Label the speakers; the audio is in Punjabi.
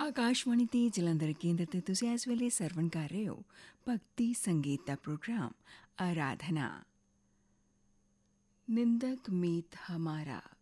Speaker 1: ਆਕਾਸ਼ਵਾਣੀ ਤੇ ਜਲੰਧਰ ਕੇਂਦਰ ਤੇ ਤੁਸੀਂ ਇਸ ਵੇਲੇ ਸਰਵਣ ਕਰ ਰਹੇ ਹੋ ਭਗਤੀ ਸੰਗੀਤ ਦਾ ਪ੍ਰੋਗਰਾਮ ਆਰਾਧਨਾ। ਨਿੰਦਕ ਮੀਤ ਹਮਾਰਾ